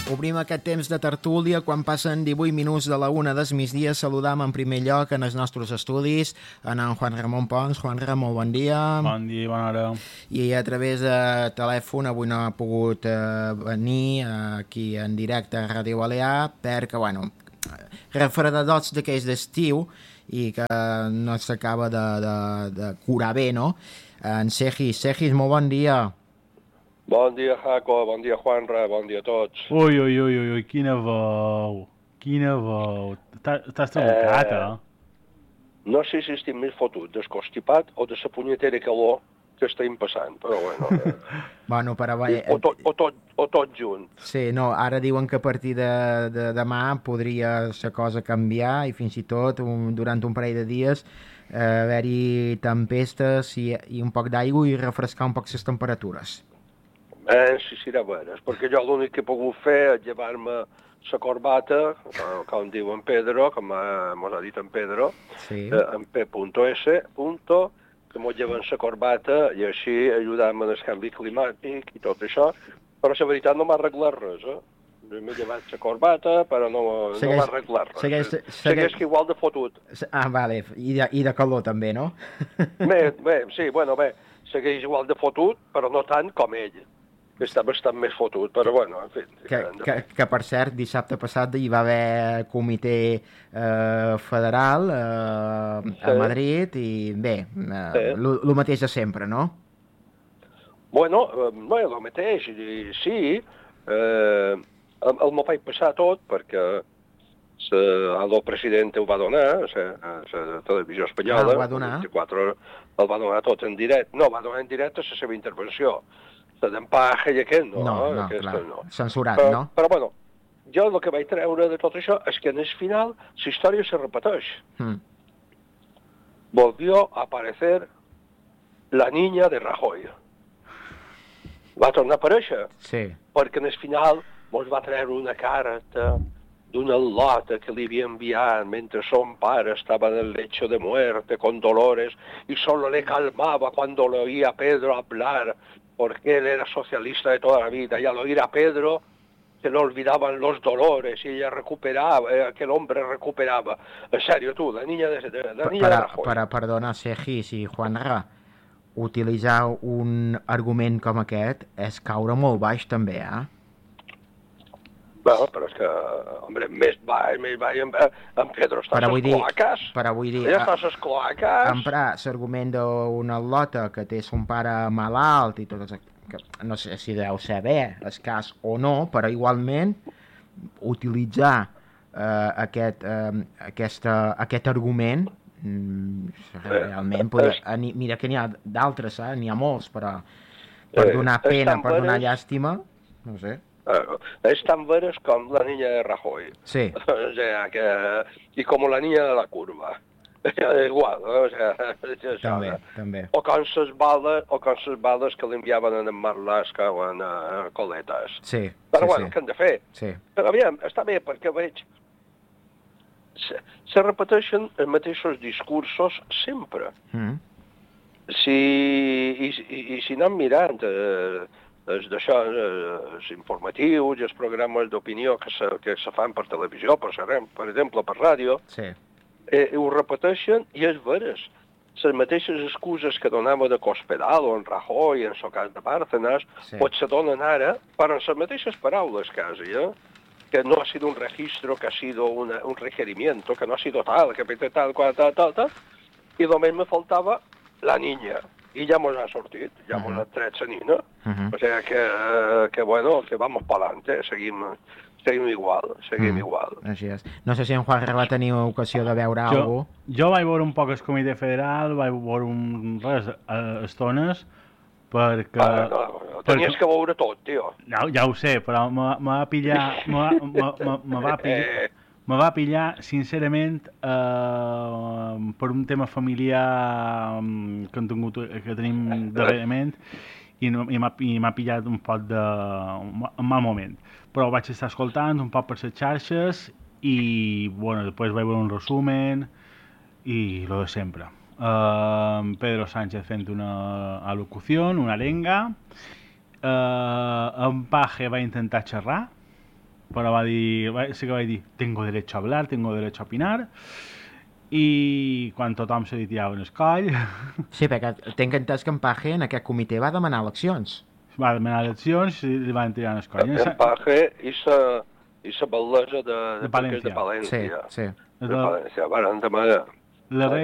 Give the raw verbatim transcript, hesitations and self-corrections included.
Obrim aquest temps de tertúlia quan passen divuit minuts de la una del migdia. Saludam en primer lloc en els nostres estudis en en Juan Ramon Pons. Juan Ramon, molt bon dia. Bon dia, bona hora. I a través de telèfon avui no ha pogut eh, venir aquí en directe a Ràdio Balear perquè, bueno, refredadors d'aquells d'estiu i que no s'acaba de, de, de curar bé, no? En Segis. Segis, molt bon dia. Bon dia, Jaco, bon dia, Juanra, bon dia a tots. Ui, ui, ui, ui, ui, quina veu, quina veu. T'has trucat, eh? eh? No sé si estic més fotut desconstipat o de la punyetera calor que estem passant, però bueno. Eh. bueno, però... Eh, o, tot, o, tot, o tot junt. Sí, no, ara diuen que a partir de, de demà podria la cosa canviar i fins i tot un, durant un parell de dies eh, haver-hi tempestes i, i un poc d'aigua i refrescar un poc les temperatures. Eh, sí, sí, de veres, perquè jo l'únic que he pogut fer és llevar-me la corbata, com diu en Pedro, com m'ho ha dit en Pedro, sí. eh, en P punto S, punto, que m'ho lleven la corbata i així ajudar-me en el canvi climàtic i tot això, però la veritat no m'ha arreglat res, eh? M'he llevat la corbata, però no, segueix, no m'ha arreglat res. Segueix, segueix, segueix igual de fotut. Ah, vale, I de, i de calor també, no? Bé, bé, sí, bueno, bé, segueix igual de fotut, però no tant com ell. Està bastant més fotut, però bueno, en fi... Que, que, que per cert, dissabte passat hi va haver comitè eh, federal eh, sí. a Madrid i bé, eh, sí. el mateix de sempre, no? Bueno, no és el mateix, sí, eh, el, el m'ho vaig passar tot perquè se, el president ho va donar, la televisió espanyola, ah, el va donar. vint-i-quatre hores, el va donar tot en directe, no, va donar en directe la seva intervenció. La d'empaje i aquest, no. No, no, aquesta, clar, no. censurat, però, no? Però, bueno, jo el que vaig treure de tot això és que en el final la història se repeteix. Hmm. Volvió a aparecer la niña de Rajoy. Va tornar a aparèixer. Sí. Perquè en el final mos va treure una carta d'una lota que li havia enviat mentre son pare estava en el lecho de muerte con dolores y solo le calmaba cuando le oía a Pedro hablar porque él era socialista de toda la vida y al oír a Pedro se le olvidaban los dolores y ella recuperaba, eh, aquel hombre recuperaba. En serio, tú, la niña de, de, la niña para, de Rajoy. Para, perdona, Segis i Juanra, utilitzar un argument com aquest és caure molt baix també, eh? Bueno, però és que, hombre, més baix, més baix, en, en Pedro està a les cloaques. Però vull dir... Ja està a les cloaques. Emprar l'argument d'una lota que té son pare malalt i tot això, que no sé si deu ser bé el cas o no, però igualment utilitzar eh, aquest, eh, aquesta, aquest argument mm, realment podria, mira que n'hi ha d'altres, eh? N'hi ha molts, però per donar pena, per donar llàstima, no sé. Uh, es tan veres com la niña de Rajoy. Sí. O sea, que... Y como la niña de la curva. Igual, o sea... També, també. O con ses bales, o con ses bales que li enviaven en Marlaska o en uh, Coletes. Sí, Però sí, bueno, sí. què han de fer? Sí. Però aviam, està bé, perquè veig... Se, se repeteixen els mateixos discursos sempre. Mm. Si... I, i, i si anem mirant... Eh, els d'això, els informatius i els programes d'opinió que se, que se fan per televisió, per, per exemple, per ràdio, sí. eh, ho repeteixen i és veres. Les mateixes excuses que donava de Cospedal o en Rajoy, en el cas de Bárcenas, sí. Potser donen ara, però en les mateixes paraules quasi, eh? Que no ha sido un registro, que ha sido una, un requerimiento, que no ha sido tal, que tal, tal, tal, tal, tal, i només me faltava la niña. I ja mos ha sortit, ja uh -huh. mos ha tret la nina. Uh -huh. O sigui que, que, bueno, que vamos para adelante, seguim, seguim igual, seguim uh -huh. igual. Així és. No sé si en Juan va tenir ocasió de veure alguna cosa. Jo vaig veure un poc el comitè federal, vaig veure un, res, estones, perquè... Ah, no, no, tenies perquè... que veure tot, tio. No, ja ho sé, però me, me va pillar... Me va, me, me, me va pillar... Eh... Me va pillar, sincerament, eh, per un tema familiar que, hem tingut, que tenim darrerament i, no, i m'ha pillat un poc de... un mal moment. Però ho vaig estar escoltant un poc per les xarxes i, bueno, després vaig veure un resumen i lo de sempre. Uh, Pedro Sánchez fent una alocució, una arenga. Uh, en Paje va intentar xerrar, però va dir, va, sí que va dir, tengo derecho a hablar, tengo derecho a opinar, i quan tothom se li tirava un escoll... Sí, perquè tinc entès que en Paje en aquest comitè va demanar eleccions. Va demanar eleccions i li van tirar un escoll. En Paje i sa, i sa bal·lesa de, de, de Palència. De Palència. Sí, sí. De Palència, van demanar. La